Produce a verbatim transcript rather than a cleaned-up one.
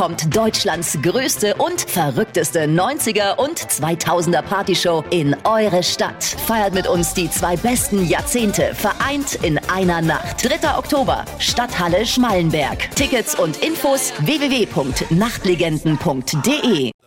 kommt Deutschlands größte und verrückteste neunziger und zweitausender Partyshow in eure Stadt. Feiert mit uns die zwei besten Jahrzehnte, vereint in einer Nacht. dritter Oktober, Stadthalle Schmallenberg. Tickets und Infos w w w punkt nachtlegenden punkt de.